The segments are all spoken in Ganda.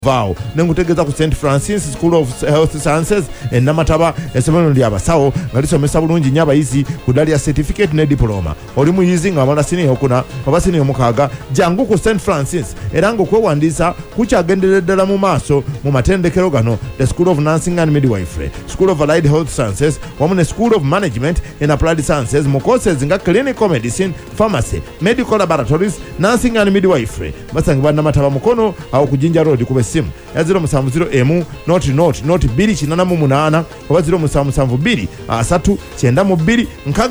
vao nengutegeza ku St Francis School of Health Sciences Namataba esomero lya basawo nga lisomesa bulungi nnyo abayizi ku ddali ya certificate ne diploma oli muyizi nga amala siniya okuna oba siniya omukaaga jangu ku St Francis era ng'okwewandiisa kukyagenderera ddala mu maaso mu matendekero gano the School of Nursing and Midwifery, School of Allied Health Sciences wamu ne School of Management and Applied Sciences mu courses nga clinical medicine, pharmacy, medical laboratories, nursing and midwifery. Basangibwa Namataba mukono awo ku Jinja Road ku simu ya 070 not 288 oba 072 392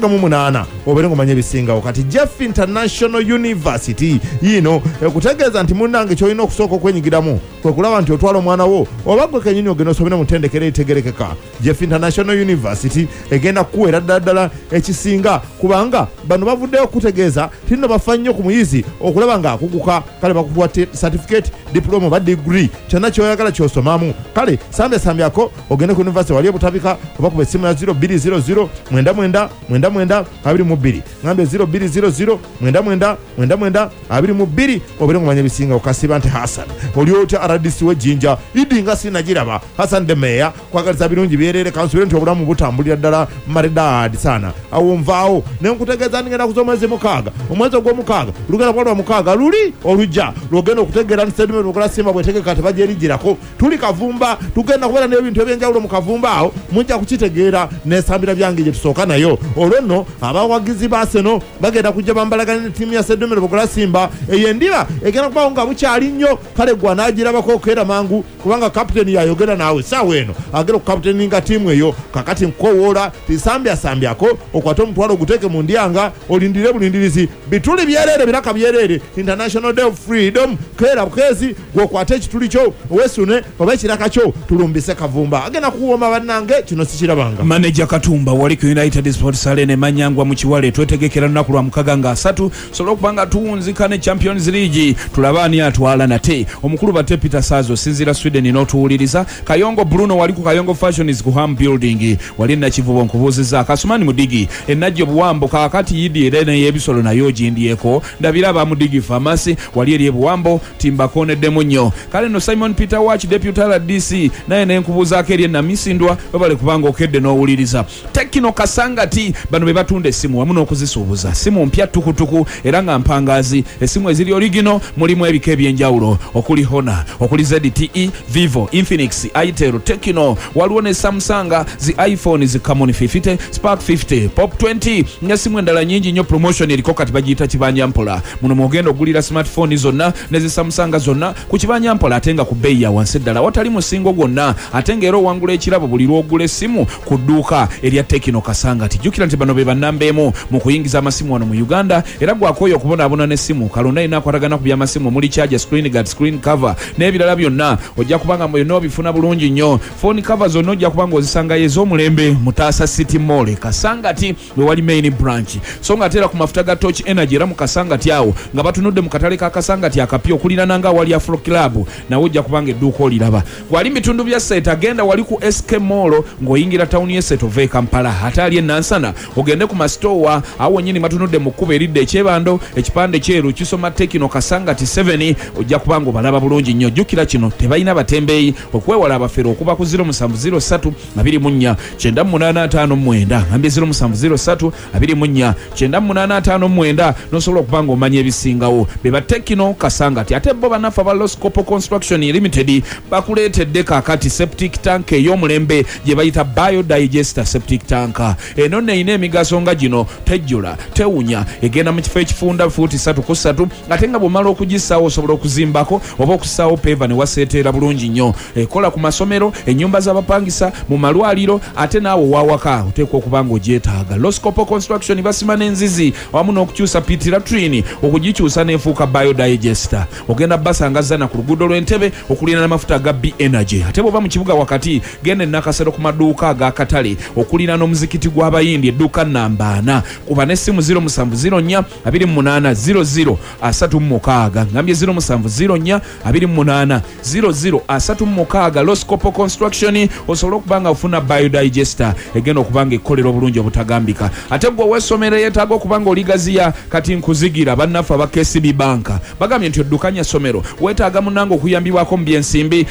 68 oberengo manye bisinga wakati Jeff International University yino ekutegeeza nti munnange kyolina okusooka okwenyigiramu kwe kulaba nti otwala omwana wo oba gwe kenyini ogenda osobole mu ttendekero eritegerekeka. Jeff International University egenda kukuweera ddala ekisinga kubanga bano bavuddeyo okutegeeza tinno bafa nnyo ku muyizi okulaba ng'akuguka kale bakukuwa certificate, diploma oba degree kyonna kyoyagala kyosomamu kale sambyako ogende ku university wali ebutabika oba ku essimu ya 0200 99 99 22 ngambe 0200 99 99 22 oberengo manya bisinga okasiba nti Hassan oli otya RDC we Jinja idinga sinagiraba Hassan de Meya kwagaliza birungi byerere kansubire nti obulamu butambulira ddala maridadi sana awumvaawo nenkutegeeza ngenda kusomeza mukaaga omwezi ogw'omukaaga lugenda kwalwa mukaaga luli olujja lugenda okutegeera nseddume lukola simba bwetegeka tebajerijirako tuli kavumba tugenda kubeera n'ebintu ebyenjawulo mu kavumba awo mujja kukitegeera n'esambira byange gye tusooka nayo olwo nno abawagizi ba Arsenal bagenda kujja bambalagana ne ttiimu ya Sseddume Lubogola Simba ey'endiba egenda kubawo nga bukyali nnyo kale gwa n'agirabako okeera mangu kubanga kapiteeni yayogera naawe saawa eno agera ku kapiteeni nga ttiimu eyo kakati nkowoola tisambyako okwate omutwalo oguteeke mu ndyanga olindire bulindirizi bituli byerere biraka byerere International Day of Freedom keera bukeezi gwokwate ekituli kyo wesune oba ekiraka kyo tulumbise kavumba agenda kuwoma bannange kino sikirabanga. Manager Katumba wali ku United Sports Arena manyangwa mu Kiwale twetegekera lunaku lwa mukaga nga 3 sobola okubanga tuwunzika ne Champions League tulabani atwala nate omukulu bate Peter Sazo sinzira Sweden n'otuwuliriza Kayongo Bruno wali ku Kayongo Fashions ku Ham Building wali na kivubo nkubuziza Kasumani Mudigi enajjo buwambo kakati yidi erene y'ebisolo nayo jindieko ndabira ba Mudigi Pharmacy wali eri buwambo Timbakone Demonyo kale no Simon Peter Watch Deputy DC naye nenkubuza akeri na misindwa babale kubanga okedde n'owuliriza Tekino Kasangati bano be batunda essimu wamu n'okuzisuubuza simu mpya tukutuku era nga mpangazi essimu eziri original mulimu ebika ebyenjawulo okuli Honor okuli ZTE Vivo Infinix Itel Tekino waliwo ne Samsung zi iPhone zi Camon 50 Spark 50 Pop 20 nyasimu endala nyingi nyo promotion eriko kati bagiyita kibanja mpola muno mogendo ogulira smartphone zonna ne zi Samsung zonna ku kibanja mpola atenga ku bei ya wansi ddala watali musingo gwonna atenga era owangula ekirabo buli lwogula essimu ku dduuka erya Tekino Kasangati jjukira nti bano be bannambeemu mu kuyingiza amasimu wano mu Uganda era gwakoyo okubonaabona n'essimu kalonda ina akwatagana ku byamasimu muli charger, screen guard, screen cover n'ebirala byonna ojja kubanga byonna obifuna bulungi nnyo phone cover zonna ojja kubanga ozisangayo ez'omulembe mu Taasa City Mall Kasangati we wali main branch so nga atera ku mafuta ga Torch Energy era mu Kasangati awo nga batunudde mu katale ka Kasangati akapya okulirana nga wali Afro Club nawe ojja kubanga edduuka oliraba wali bitundu bya site agenda wali ku SK Mall ng'oyingira town y'esete ove Kampala atali enansana ogende ku mastowa awo nyini matunudde mu kkubo eridde ekyebando ekipande kyeru kisoma Tekino Kasangati 7 ojja kubanga balaba bulungi nnyo jjukira kino tebalina batembeeyi okwewala abafere okuba ku 0703 24 9859 ambye 0703 24 9859 nosobola okubanga omanya ebisingawo beba Tekino Kasangati ate bo banafa ba Loscopo Construction Limited bakuleetedde kakati septic tank ey'omulembe gye bayita biodigester septic tank eno neina emigaso nga gino tejjula tewunya egenda mu kifo ekifunda fuuti 3 ate nga bw'omala okugisaawo osobola okuzimbako oba okusaawo peva ne waseeteera bulungi nnyo ekola ku masomero ennyumba z'abapangisa mu malwaliro ate naawe wawaka oteekwa okuba nga ogyetaaga Loscopo Construction basima n'enzizi awamu n'okukyusa pit latrine okugikyusa n'efuuka biodigester ogenda basangazana ku luguudo lw'Entebbe okulina n'amafuta ga B Energy ate bw'oba mu kibuga wakati genda Nakasero ku maduuka ag'akatale okulina n'omuzikiti gw'abayindi edduuka namba 4 kuba n'essimu 0704 28 00 ngambye 0704 28 00 Loscopo Construction osobola okubanga ofuna biodigester egenda okubanga ekkolera obulungi obutagambika ate gwe wesomero yeetaaga okubanga oligaziya kati nkuzigira bannaffe aba KCB Bank bagambye nti oddukanya somero weetaaga munange okuyamba okuyambibwako mu byensimbi